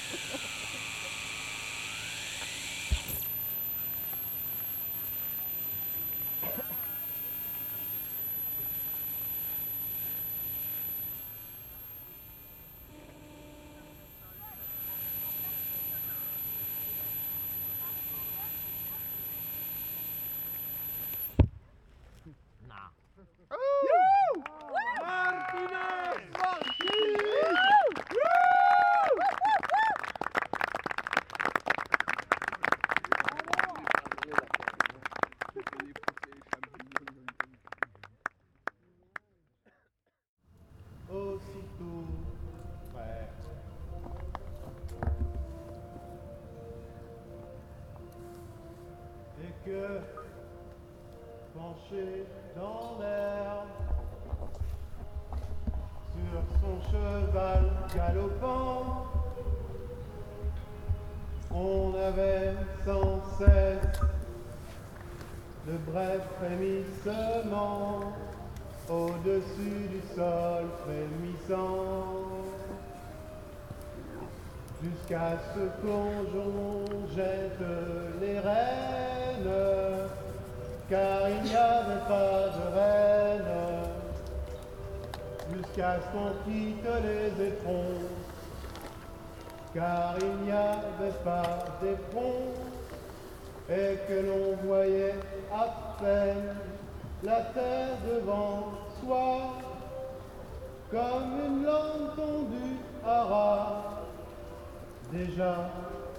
Aussitôt, frère. Et que, penché dans l'herbe, sur son cheval galopant, on avait sans cesse de brefs frémissements au-dessus du sol frémissant, jusqu'à ce qu'on jette les rênes, car il n'y avait pas de reine, jusqu'à ce qu'on quitte les éperons, car il n'y avait pas d'éperons, et que l'on voyait à peine la terre devant soi, comme une lampe tondue à ras. Déjà